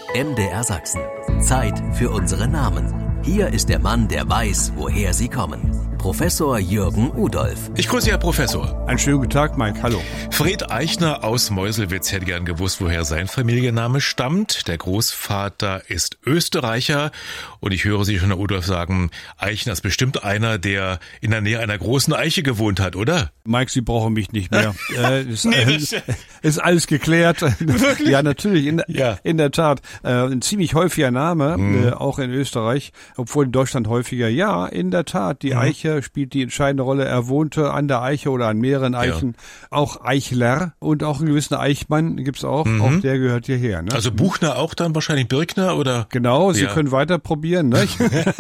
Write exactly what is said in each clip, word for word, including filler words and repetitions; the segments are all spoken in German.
M D R Sachsen. Zeit für unsere Namen. Hier ist der Mann, der weiß, woher sie kommen. Professor Jürgen Udolph. Ich grüße Herr Professor. Einen schönen guten Tag, Mike. Hallo. Fred Eichner aus Meuselwitz hätte gern gewusst, woher sein Familienname stammt. Der Großvater ist Österreicher und ich höre Sie schon, Herr Udolph, sagen, Eichner ist bestimmt einer, der in der Nähe einer großen Eiche gewohnt hat, oder? Mike, Sie brauchen mich nicht mehr. äh, ist, nee, das äh, ist alles geklärt. Wirklich? Ja, natürlich, in, ja. in der Tat. Äh, ein ziemlich häufiger Name, mhm. äh, auch in Österreich, obwohl in Deutschland häufiger. Ja, in der Tat, die mhm. Eiche spielt die entscheidende Rolle. Er wohnte an der Eiche oder an mehreren Eichen. Ja. Auch Eichler und auch einen gewissen Eichmann gibt's auch. Mhm. Auch der gehört hierher. Ne? Also Buchner auch dann wahrscheinlich Birkner oder? Genau, Sie ja. können weiter probieren. Ne?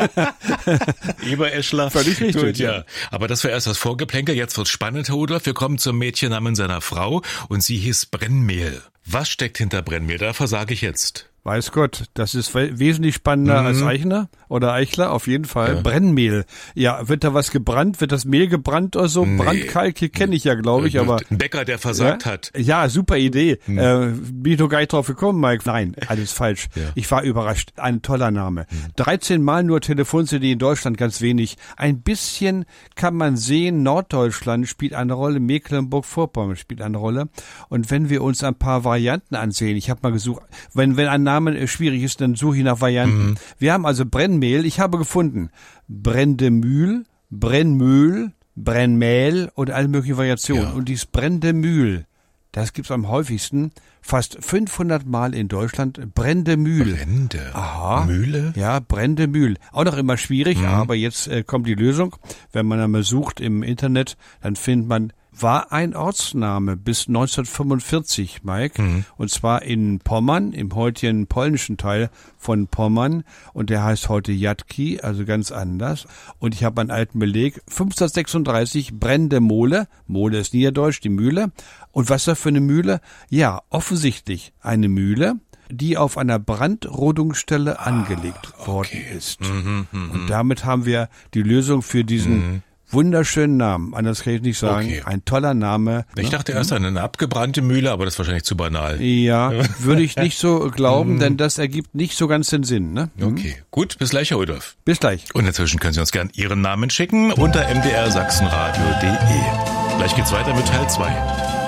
Ebereschler. Völlig richtig. Gut, ja. Aber das war erst das Vorgeplänkel. Jetzt wird's spannend, Herr Udolph. Wir kommen zum Mädchennamen seiner Frau und sie hieß Brennmehl. Was steckt hinter Brennmehl? Da versage ich jetzt. Weiß Gott, das ist wesentlich spannender mhm. als Eichner oder Eichler, auf jeden Fall. Ja. Brennmehl. Ja, wird da was gebrannt? Wird das Mehl gebrannt oder so? Nee. Brandkalk kenne ich ja, glaube ich, aber... Ein Bäcker, der versagt ja? hat. Ja, super Idee. Mhm. Äh, bin ich doch gar nicht drauf gekommen, Mike. Nein, alles falsch. Ja. Ich war überrascht. Ein toller Name. Mhm. dreizehn Mal nur Telefon-C D in Deutschland, ganz wenig. Ein bisschen kann man sehen, Norddeutschland spielt eine Rolle, Mecklenburg-Vorpommern spielt eine Rolle. Und wenn wir uns ein paar Varianten ansehen, ich habe mal gesucht, wenn, wenn ein Name schwierig ist, dann suche ich nach Varianten. Mhm. Wir haben also Brennmehl, ich habe gefunden Brendemühl, Brennmühl, Brennmehl und alle möglichen Variationen. Ja. Und dieses Brendemühl, das gibt's am häufigsten, fast fünfhundert Mal in Deutschland. Brendemühl. Brände. Aha. Mühle? Ja, Brendemühl. Auch noch immer schwierig, mhm. aber jetzt äh, kommt die Lösung. Wenn man einmal sucht im Internet, dann findet man, war ein Ortsname bis neunzehnhundertfünfundvierzig, Mike, mhm. und zwar in Pommern, im heutigen polnischen Teil von Pommern, und der heißt heute Jatki, also ganz anders. Und ich habe einen alten Beleg, fünfzehnhundertsechsunddreißig, Brendemole, Mole ist Niederdeutsch, die Mühle. Und was ist das für eine Mühle? Ja, offensichtlich eine Mühle, die auf einer Brandrodungsstelle ah, angelegt okay. worden ist. Mhm, mh. Und damit haben wir die Lösung für diesen mhm. wunderschönen Namen, anders kann ich nicht sagen. Okay. Ein toller Name. Ich ne? dachte erst an eine abgebrannte Mühle, aber das ist wahrscheinlich zu banal. Ja, würde ich nicht so glauben, denn das ergibt nicht so ganz den Sinn. Ne? Okay, gut, bis gleich, Herr Udolph. Bis gleich. Und inzwischen können Sie uns gern Ihren Namen schicken unter m d r sachsenradio punkt d e. Gleich geht's weiter mit Teil zwei.